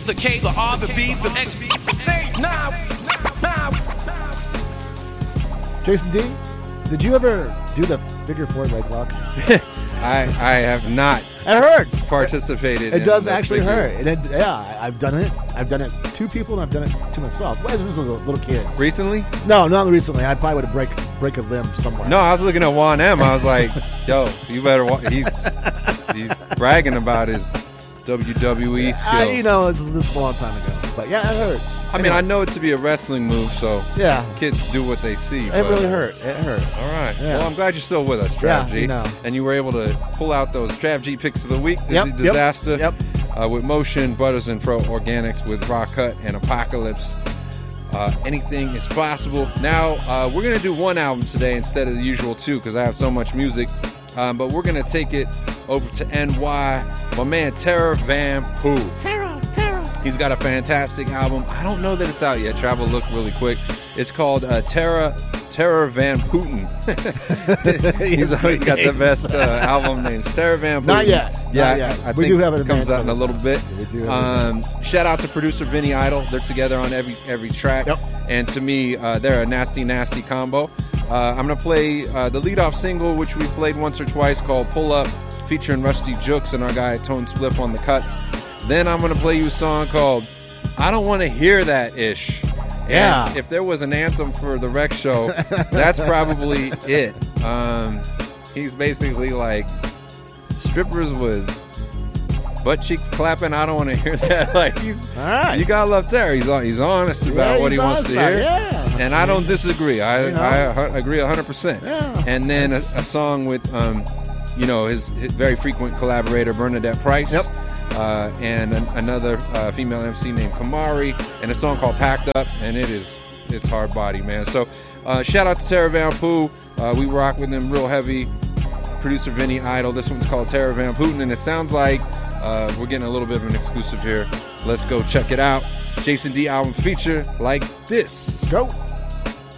the K, the R, the B, the X. Now. Jason D, did you ever do the figure 4 leg lock? I have not It hurts. participated. It in does the actually figure. hurt. I've done it. I've done it to 2 people, and I've done it to myself. Well, this is a little kid. Recently? No, not recently. I probably would have break a limb somewhere. No, I was looking at Juan M. I was like, yo, you better he's bragging about his WWE skills. This is a long time ago. But yeah, it hurts. I mean, I know it to be a wrestling move, so yeah, kids do what they see. It really hurt. It hurt. All right. Yeah. Well, I'm glad you're still with us, Trav G. Yeah, And you were able to pull out those Trav G picks of the week. Yep, Disaster. Yep. With Motion, Butters and Fro Organics with Rock Cut and Apocalypse. Anything is possible. Now, we're going to do one album today instead of the usual 2 because I have so much music. But we're going to take it over to NY. My man, Terror Van Poo. Terror. He's got a fantastic album. I don't know that it's out yet. Travel look really quick. It's called Terror Van Putin. He's always got the best album names. Terror Van Putin. Not yet. Yeah, I we think do have it comes out in a little bit. We do have shout out to producer Vinny Idol. They're together on every track. Yep. And to me, they're a nasty combo. I'm going to play the leadoff single, which we played once or twice, called Pull Up, featuring Rusty Jukes and our guy Tone Spliff on the cuts. Then I'm going to play you a song called I Don't Want to Hear That Ish. Yeah. And if there was an anthem for the Rec Show, that's probably it. He's basically like strippers with butt cheeks clapping. I don't want to hear that. Like he's, all right. You gotta love Terry. He's honest about what he wants to hear, and I don't disagree. I agree 100%. Yeah. And then a song with his very frequent collaborator Bernadette Price. Yep. And another female MC named Kamari, and a song called Packed Up, and it's hard body, man. So shout out to Terror Van Poo. We rock with them real heavy. Producer Vinny Idol. This one's called Terror Van Putin, and it sounds like we're getting a little bit of an exclusive here. Let's go check it out. Jason D album feature like this. Go.